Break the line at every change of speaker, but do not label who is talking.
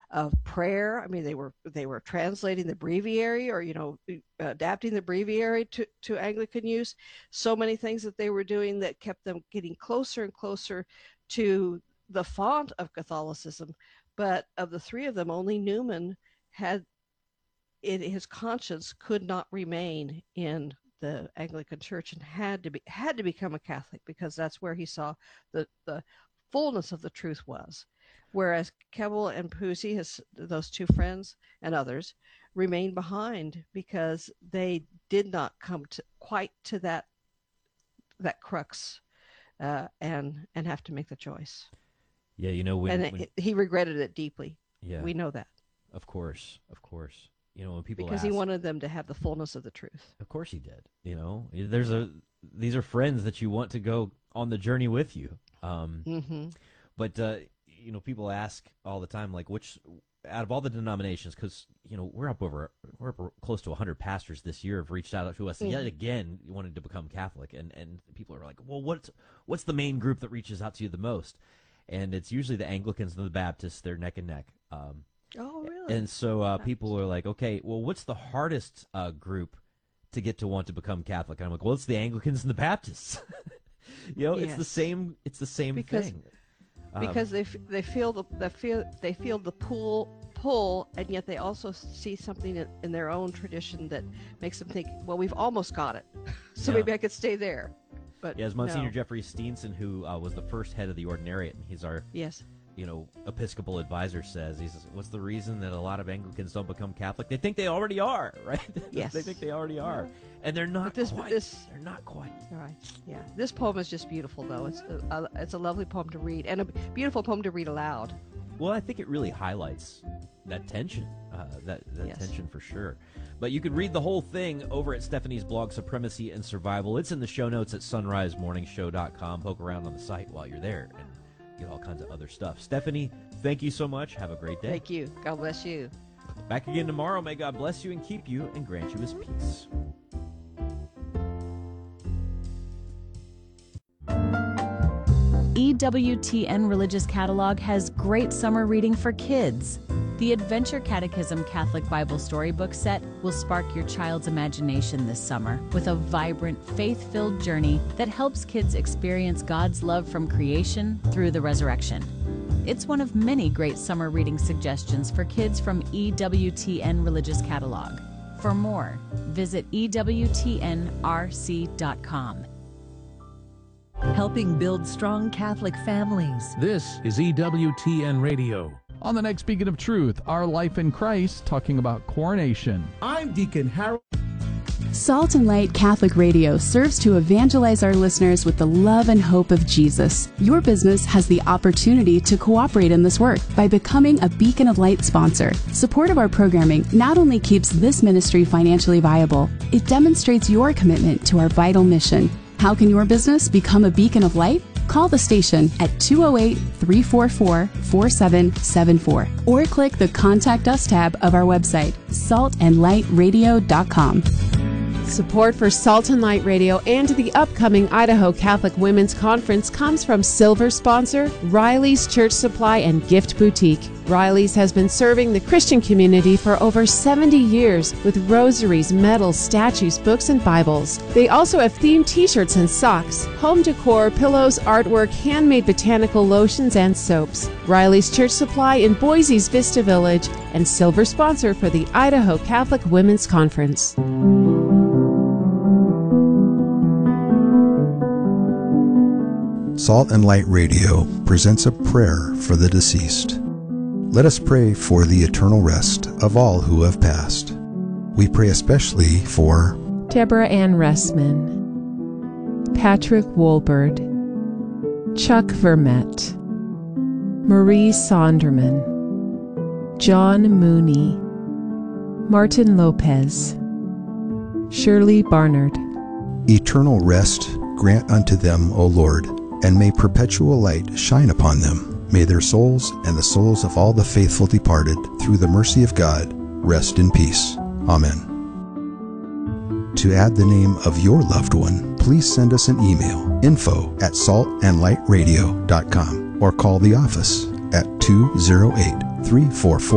of prayer. I mean, they were translating the breviary, or adapting the breviary to Anglican use. So many things that they were doing that kept them getting closer and closer to the font of Catholicism. But of the three of them, only Newman had his conscience could not remain in the Anglican Church, and had to become a Catholic, because that's where he saw the fullness of the truth was. Whereas Keble and Pusey, those two friends and others, remained behind because they did not come quite to that crux, and have to make the choice.
Yeah, when
he regretted it deeply.
Yeah,
we know that.
Of course. When people
because he wanted them to have the fullness of the truth.
Of course he did. These are friends that you want to go on the journey with you. But people ask all the time, like, which out of all the denominations, because we're up close to 100 pastors this year have reached out to us yet again wanted to become Catholic, and people are like, well, what's the main group that reaches out to you the most? And it's usually the Anglicans and the Baptists. They're neck and neck.
Oh, really?
And so people are like, okay, well, what's the hardest group to get to want to become Catholic? And I'm like, well, it's the Anglicans and the Baptists.
Yes.
It's the same. It's the same thing.
Because they feel the pull, and yet they also see something in their own tradition that makes them think, well, we've almost got it, so maybe I could stay there. But
as Monsignor Jeffrey Steenson, who was the first head of the Ordinariate, and he's our Episcopal advisor, he says, what's the reason that a lot of Anglicans don't become Catholic? They think they already are, right?
Yes.
They think they already are. And they're not quite. They're not quite.
All right. Yeah. This poem is just beautiful, though. It's a lovely poem to read, and a beautiful poem to read aloud.
Well, I think it really highlights that tension, that tension for sure. But you can read the whole thing over at Stephanie's blog, Supremacy and Survival. It's in the show notes at sunrisemorningshow.com. Poke around on the site while you're there and get all kinds of other stuff. Stephanie, thank you so much. Have a great day.
Thank you. God bless you.
Back again tomorrow. May God bless you and keep you and grant you his peace.
EWTN Religious Catalog has great summer reading for kids. The Adventure Catechism Catholic Bible Storybook Set will spark your child's imagination this summer with a vibrant, faith-filled journey that helps kids experience God's love from creation through the resurrection. It's one of many great summer reading suggestions for kids from EWTN Religious Catalog. For more, visit EWTNRC.com.
Helping build strong Catholic families.
This is EWTN Radio. On the next Beacon of Truth, Our Life in Christ, talking about coronation.
I'm Deacon Harold.
Salt and Light Catholic Radio serves to evangelize our listeners with the love and hope of Jesus. Your business has the opportunity to cooperate in this work by becoming a Beacon of Light sponsor. Support of our programming not only keeps this ministry financially viable, it demonstrates your commitment to our vital mission. How can your business become a beacon of light? Call the station at 208-344-4774 or click the Contact Us tab of our website, saltandlightradio.com.
Support for Salt and Light Radio and the upcoming Idaho Catholic Women's Conference comes from silver sponsor Riley's Church Supply and Gift Boutique. Riley's has been serving the Christian community for over 70 years with rosaries, medals, statues, books, and Bibles. They also have themed t-shirts and socks, home decor, pillows, artwork, handmade botanical lotions, and soaps. Riley's Church Supply in Boise's Vista Village and silver sponsor for the Idaho Catholic Women's Conference.
Salt and Light Radio presents a prayer for the deceased. Let us pray for the eternal rest of all who have passed. We pray especially for
Deborah Ann Ressman, Patrick Wolberd, Chuck Vermette, Marie Sonderman, John Mooney, Martin Lopez, Shirley Barnard.
Eternal rest grant unto them, O Lord, and may perpetual light shine upon them. May their souls and the souls of all the faithful departed, through the mercy of God, rest in peace. Amen. To add the name of your loved one, please send us an email, info@saltandlightradio.com, or call the office at 208-344